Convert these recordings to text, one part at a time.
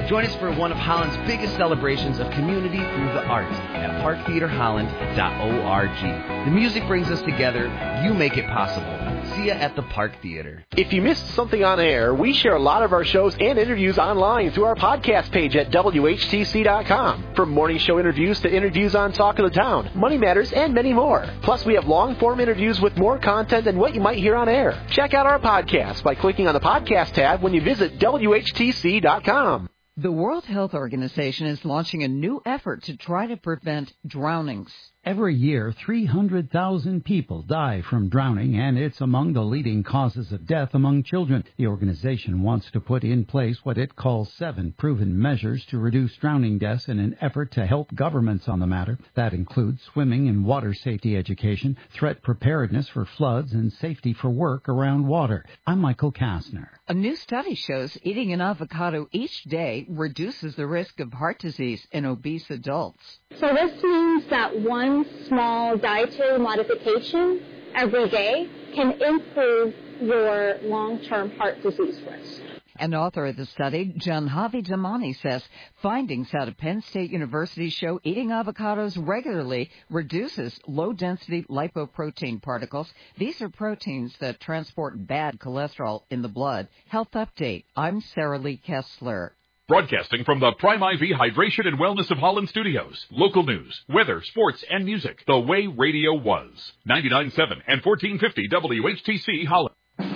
Join us for one of Holland's biggest celebrations of community through the arts at parktheaterholland.org. The music brings us together. You make it possible. See ya at the Park Theater. If you missed something on air, we share a lot of our shows and interviews online through our podcast page at WHTC.com. From morning show interviews to interviews on Talk of the Town, Money Matters, and many more. Plus, we have long-form interviews with more content than what you might hear on air. Check out our podcast by clicking on the podcast tab when you visit WHTC.com. The World Health Organization is launching a new effort to try to prevent drownings. Every year, 300,000 people die from drowning, and it's among the leading causes of death among children. The organization wants to put in place what it calls 7 proven measures to reduce drowning deaths in an effort to help governments on the matter. That includes swimming and water safety education, threat preparedness for floods, and safety for work around water. I'm Michael Kastner. A new study shows eating an avocado each day reduces the risk of heart disease in obese adults. So this means that one small dietary modification every day can improve your long-term heart disease risk. An author of the study, Janhavi Damani, says findings out of Penn State University show eating avocados regularly reduces low-density lipoprotein particles. These are proteins that transport bad cholesterol in the blood. Health Update. I'm Sarah Lee Kessler. Broadcasting from the Prime IV Hydration and Wellness of Holland studios. Local news, weather, sports, and music. The way radio was. 99.7 and 1450 WHTC Holland.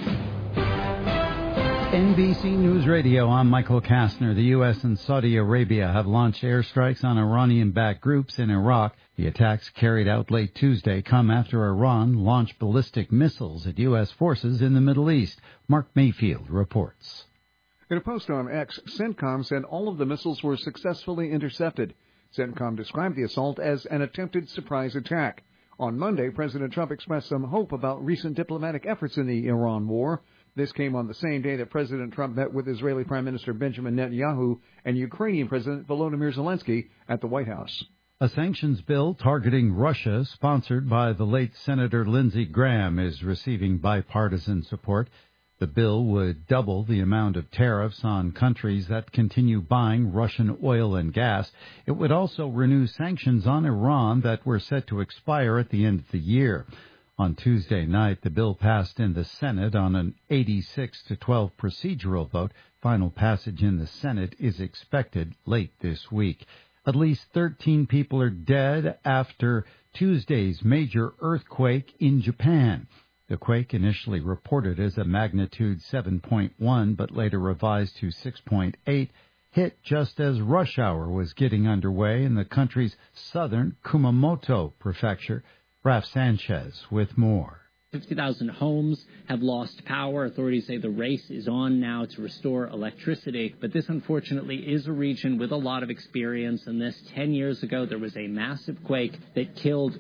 NBC News Radio, I'm Michael Kastner. The U.S. and Saudi Arabia have launched airstrikes on Iranian-backed groups in Iraq. The attacks carried out late Tuesday come after Iran launched ballistic missiles at U.S. forces in the Middle East. Mark Mayfield reports. In a post on X, CENTCOM said all of the missiles were successfully intercepted. CENTCOM described the assault as an attempted surprise attack. On Monday, President Trump expressed some hope about recent diplomatic efforts in the Iran war. This came on the same day that President Trump met with Israeli Prime Minister Benjamin Netanyahu and Ukrainian President Volodymyr Zelensky at the White House. A sanctions bill targeting Russia, sponsored by the late Senator Lindsey Graham, is receiving bipartisan support. The bill would double the amount of tariffs on countries that continue buying Russian oil and gas. It would also renew sanctions on Iran that were set to expire at the end of the year. On Tuesday night, the bill passed in the Senate on an 86-12 procedural vote. Final passage in the Senate is expected late this week. At least 13 people are dead after Tuesday's major earthquake in Japan. The quake, initially reported as a magnitude 7.1 but later revised to 6.8, hit just as rush hour was getting underway in the country's southern Kumamoto prefecture. Raf Sanchez with more. 50,000 homes have lost power. Authorities say the race is on now to restore electricity. But this, unfortunately, is a region with a lot of experience. And this 10 years ago, there was a massive quake that killed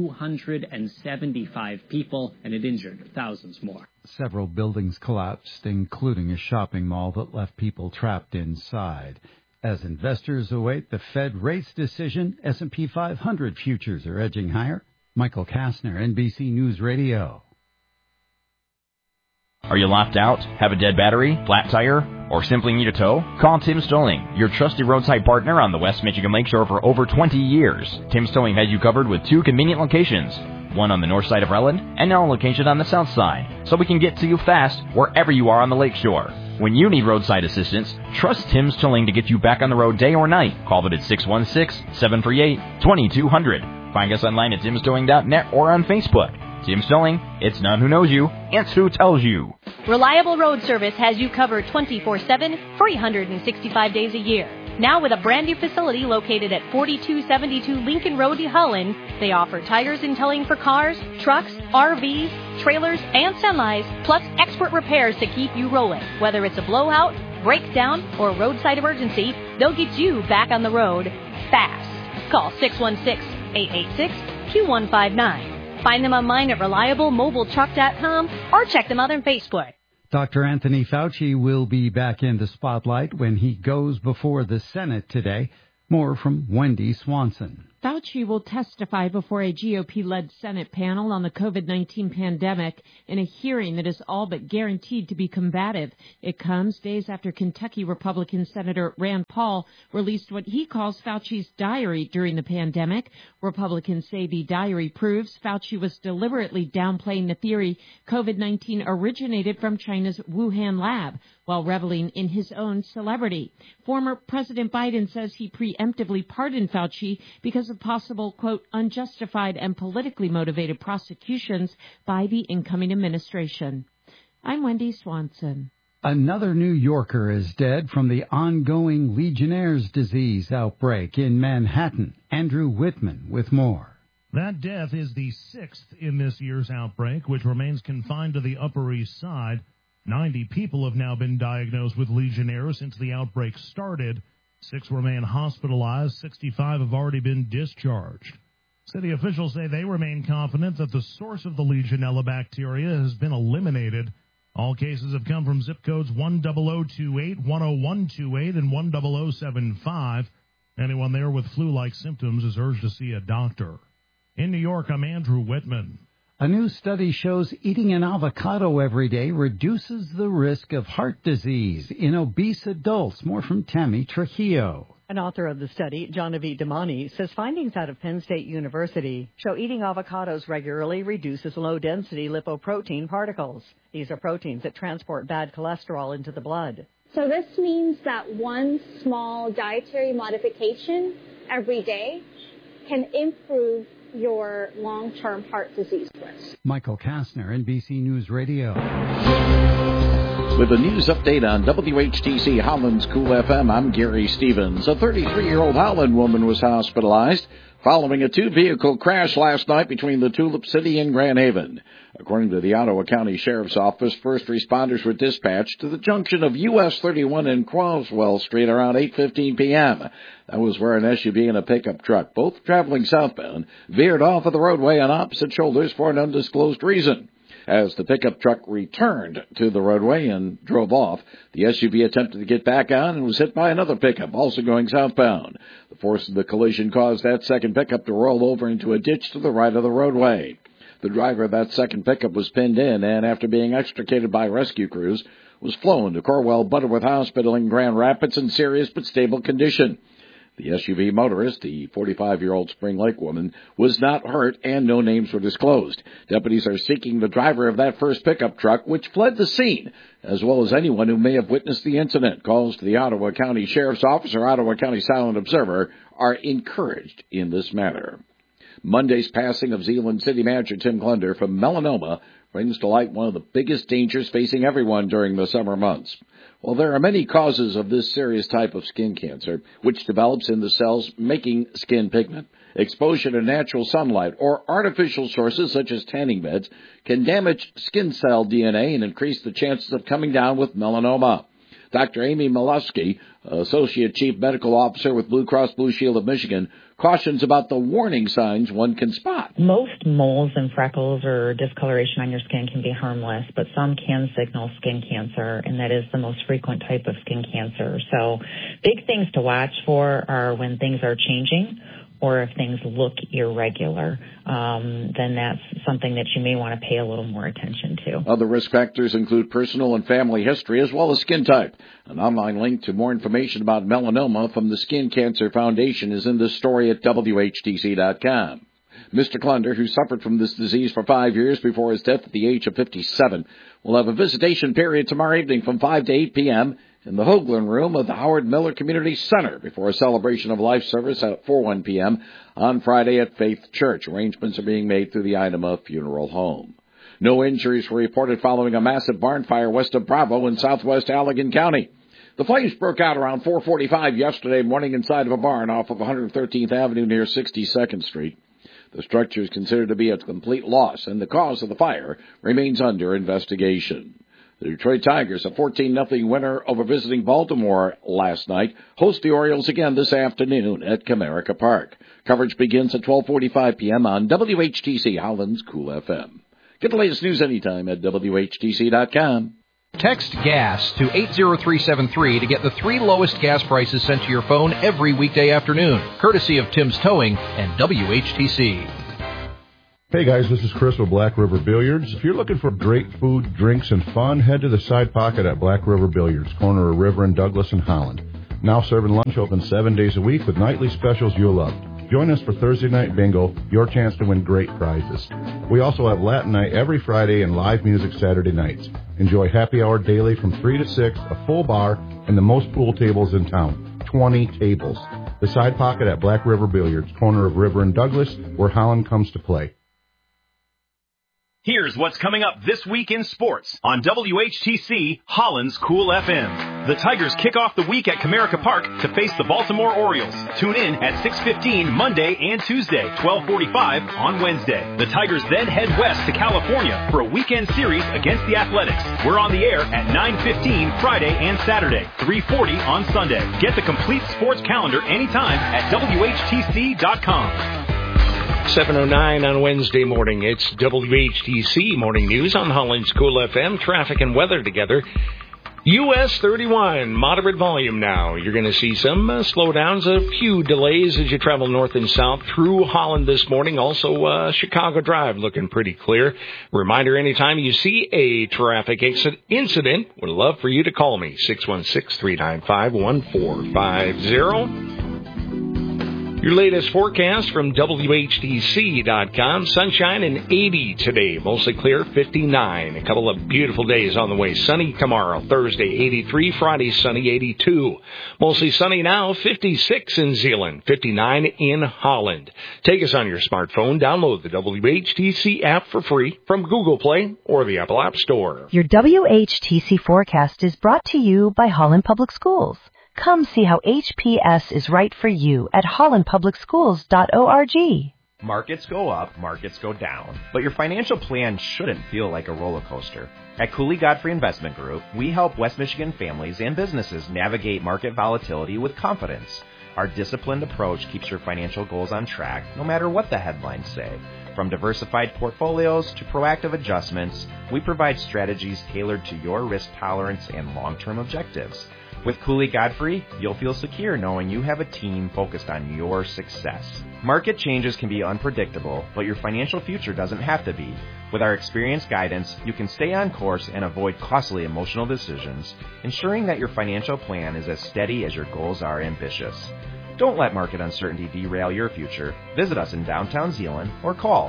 275 people, and it injured thousands more. Several buildings collapsed, including a shopping mall that left people trapped inside. As investors await the Fed rates decision, S&P 500 futures are edging higher. Michael Kastner, NBC News Radio. Are you locked out, have a dead battery, flat tire, or simply need a tow? Call Tim's Towing, your trusted roadside partner on the West Michigan Lakeshore for over 20 years. Tim's Towing has you covered with 2 convenient locations, one on the north side of Relland and now a location on the south side, so we can get to you fast wherever you are on the lakeshore. When you need roadside assistance, trust Tim's Towing to get you back on the road day or night. Call them at 616-738-2200. Find us online at timstowing.net or on Facebook. Tim's Towing, it's not who knows you, it's who tells you. Reliable Road Service has you covered 24/7, 365 days a year. Now with a brand new facility located at 4272 Lincoln Road in Holland, they offer tires and towing for cars, trucks, RVs, trailers, and semis, plus expert repairs to keep you rolling. Whether it's a blowout, breakdown, or roadside emergency, they'll get you back on the road fast. Call 616-886-2159. Find them online at reliablemobiletruck.com or check them out on Facebook. Dr. Anthony Fauci will be back in the spotlight when he goes before the Senate today. More from Wendy Swanson. Fauci will testify before a GOP-led Senate panel on the COVID-19 pandemic in a hearing that is all but guaranteed to be combative. It comes days after Kentucky Republican Senator Rand Paul released what he calls Fauci's diary during the pandemic. Republicans say the diary proves Fauci was deliberately downplaying the theory COVID-19 originated from China's Wuhan lab while reveling in his own celebrity. Former President Biden says he preemptively pardoned Fauci because of possible, quote, unjustified and politically motivated prosecutions by the incoming administration. I'm Wendy Swanson. Another New Yorker is dead from the ongoing Legionnaire's disease outbreak in Manhattan. Andrew Whitman with more. That death is the 6th in this year's outbreak, which remains confined to the Upper East Side. 90 people have now been diagnosed with Legionnaire since the outbreak started. 6 remain hospitalized. 65 have already been discharged. City officials say they remain confident that the source of the Legionella bacteria has been eliminated. All cases have come from zip codes 10028, 10128, and 10075. Anyone there with flu-like symptoms is urged to see a doctor. In New York, I'm Andrew Whitman. A new study shows eating an avocado every day reduces the risk of heart disease in obese adults. More from Tammy Trujillo. An author of the study, Genevieve Damani, says findings out of Penn State University show eating avocados regularly reduces low-density lipoprotein particles. These are proteins that transport bad cholesterol into the blood. So this means that one small dietary modification every day can improve your long-term heart disease risk. Michael Kastner, NBC News Radio. With a news update on WHTC Holland's Cool FM, I'm Gary Stevens. A 33-year-old Holland woman was hospitalized following a 2-vehicle crash last night between the Tulip City and Grand Haven. According to the Ottawa County Sheriff's Office, first responders were dispatched to the junction of US 31 and Croswell Street around 8:15 p.m. That was where an SUV and a pickup truck, both traveling southbound, veered off of the roadway on opposite shoulders for an undisclosed reason. As the pickup truck returned to the roadway and drove off, the SUV attempted to get back on and was hit by another pickup, also going southbound. The force of the collision caused that second pickup to roll over into a ditch to the right of the roadway. The driver of that second pickup was pinned in and, after being extricated by rescue crews, was flown to Corwell Butterworth Hospital in Grand Rapids in serious but stable condition. The SUV motorist, the 45-year-old Spring Lake woman, was not hurt and no names were disclosed. Deputies are seeking the driver of that first pickup truck, which fled the scene, as well as anyone who may have witnessed the incident. Calls to the Ottawa County Sheriff's Office or Ottawa County Silent Observer are encouraged in this matter. Monday's passing of Zeeland City Manager Tim Clunder from melanoma brings to light one of the biggest dangers facing everyone during the summer months. Well, there are many causes of this serious type of skin cancer, which develops in the cells making skin pigment. Exposure to natural sunlight or artificial sources such as tanning beds can damage skin cell DNA and increase the chances of coming down with melanoma. Dr. Amy Molesky, Associate Chief Medical Officer with Blue Cross Blue Shield of Michigan, cautions about the warning signs one can spot. Most moles and freckles or discoloration on your skin can be harmless, but some can signal skin cancer, and that is the most frequent type of skin cancer. So big things to watch for are when things are changing or if things look irregular, then that's something that you may want to pay a little more attention to. Other risk factors include personal and family history as well as skin type. An online link to more information about melanoma from the Skin Cancer Foundation is in this story at WHTC.com. Mr. Clunder, who suffered from this disease for 5 years before his death at the age of 57, will have a visitation period tomorrow evening from 5 to 8 p.m. in the Hoagland Room of the Howard Miller Community Center before a celebration of life service at 4:01 p.m. on Friday at Faith Church. Arrangements are being made through the Inema Funeral Home. No injuries were reported following a massive barn fire west of Bravo in southwest Allegan County. The flames broke out around 4:45 yesterday morning inside of a barn off of 113th Avenue near 62nd Street. The structure is considered to be a complete loss, and the cause of the fire remains under investigation. The Detroit Tigers, a 14-0 winner over visiting Baltimore last night, host the Orioles again this afternoon at Comerica Park. Coverage begins at 12:45 p.m. on WHTC Holland's Cool FM. Get the latest news anytime at WHTC.com. Text GAS to 80373 to get the 3 lowest gas prices sent to your phone every weekday afternoon, courtesy of Tim's Towing and WHTC. Hey guys, this is Chris with Black River Billiards. If you're looking for great food, drinks, and fun, head to the Side Pocket at Black River Billiards, corner of River and Douglas in Holland. Now serving lunch, open 7 days a week with nightly specials you'll love. Join us for Thursday Night Bingo, your chance to win great prizes. We also have Latin Night every Friday and live music Saturday nights. Enjoy happy hour daily from 3 to 6, a full bar, and the most pool tables in town, 20 tables. The Side Pocket at Black River Billiards, corner of River and Douglas, where Holland comes to play. Here's what's coming up this week in sports on WHTC Holland's Cool FM. The Tigers kick off the week at Comerica Park to face the Baltimore Orioles. Tune in at 6:15 Monday and Tuesday, 12:45 on Wednesday. The Tigers then head west to California for a weekend series against the Athletics. We're on the air at 9:15 Friday and Saturday, 3:40 on Sunday. Get the complete sports calendar anytime at WHTC.com. 7:09 on Wednesday morning. It's WHTC Morning News on Holland's Cool FM. Traffic and weather together. US 31, moderate volume now. You're going to see some slowdowns, a few delays as you travel north and south through Holland this morning. Also, Chicago Drive looking pretty clear. Reminder, anytime you see a traffic incident, would love for you to call me, 616-395-1450. Your latest forecast from WHTC.com. Sunshine and 80 today. Mostly clear, 59. A couple of beautiful days on the way. Sunny tomorrow, Thursday, 83. Friday, sunny, 82. Mostly sunny now, 56 in Zeeland, 59 in Holland. Take us on your smartphone. Download the WHTC app for free from Google Play or the Apple App Store. Your WHTC forecast is brought to you by Holland Public Schools. Come see how HPS is right for you at hollandpublicschools.org. Markets go up, markets go down, but your financial plan shouldn't feel like a roller coaster. At Cooley Godfrey Investment Group, we help West Michigan families and businesses navigate market volatility with confidence. Our disciplined approach keeps your financial goals on track, no matter what the headlines say. From diversified portfolios to proactive adjustments, we provide strategies tailored to your risk tolerance and long-term objectives. With Cooley Godfrey, you'll feel secure knowing you have a team focused on your success. Market changes can be unpredictable, but your financial future doesn't have to be. With our experienced guidance, you can stay on course and avoid costly emotional decisions, ensuring that your financial plan is as steady as your goals are ambitious. Don't let market uncertainty derail your future. Visit us in downtown Zeeland or call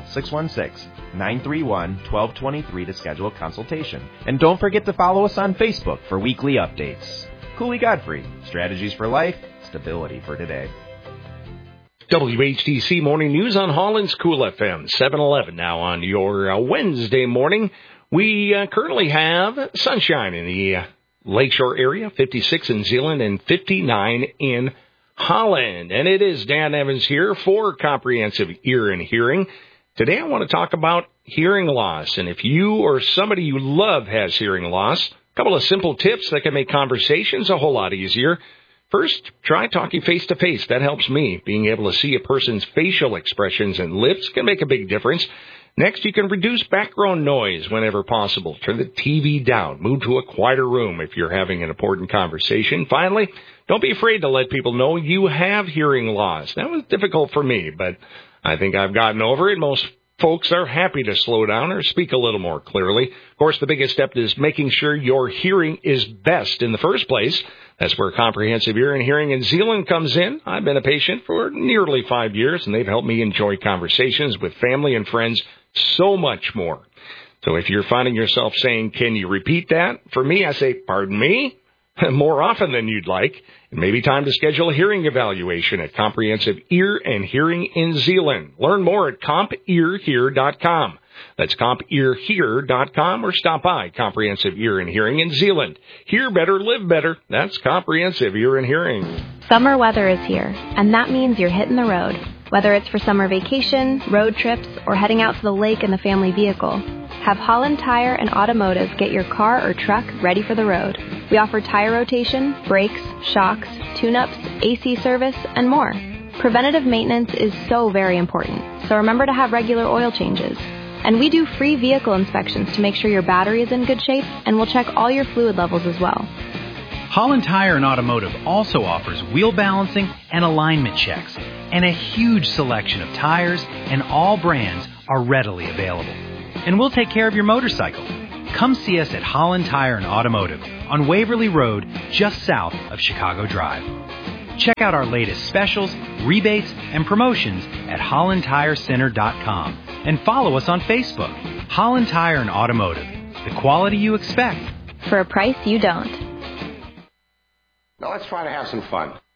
616-931-1223 to schedule a consultation. And don't forget to follow us on Facebook for weekly updates. Cooley Godfrey, strategies for life, stability for today. WHTC Morning News on Holland's Cool FM, 7:11 now on your Wednesday morning. We currently have sunshine in the Lakeshore area, 56 in Zeeland and 59 in Holland. And it is Dan Evans here for Comprehensive Ear and Hearing. Today I want to talk about hearing loss. And if you or somebody you love has hearing loss, couple of simple tips that can make conversations a whole lot easier. First, try talking face-to-face. That helps me. Being able to see a person's facial expressions and lips can make a big difference. Next, you can reduce background noise whenever possible. Turn the TV down. Move to a quieter room if you're having an important conversation. Finally, don't be afraid to let people know you have hearing loss. That was difficult for me, but I think I've gotten over it. Most folks are happy to slow down or speak a little more clearly. Of course, the biggest step is making sure your hearing is best in the first place. That's where Comprehensive Ear and Hearing in Zeeland comes in. I've been a patient for nearly 5 years, and they've helped me enjoy conversations with family and friends so much more. So if you're finding yourself saying, can you repeat that? For me, I say, pardon me? More often than you'd like. It may be time to schedule a hearing evaluation at Comprehensive Ear and Hearing in Zeeland. Learn more at CompEarHear.com. That's CompEarHear.com or stop by Comprehensive Ear and Hearing in Zeeland. Hear better, live better. That's Comprehensive Ear and Hearing. Summer weather is here, and that means you're hitting the road. Whether it's for summer vacation, road trips, or heading out to the lake in the family vehicle, have Holland Tire and Automotive get your car or truck ready for the road. We offer tire rotation, brakes, shocks, tune-ups, AC service, and more. Preventative maintenance is so very important, so remember to have regular oil changes. And we do free vehicle inspections to make sure your battery is in good shape, and we'll check all your fluid levels as well. Holland Tire and Automotive also offers wheel balancing and alignment checks, and a huge selection of tires, and all brands are readily available. And we'll take care of your motorcycle. Come see us at Holland Tire and Automotive on Waverly Road, just south of Chicago Drive. Check out our latest specials, rebates, and promotions at HollandTireCenter.com and follow us on Facebook. Holland Tire and Automotive, the quality you expect for a price you don't. Now let's try to have some fun.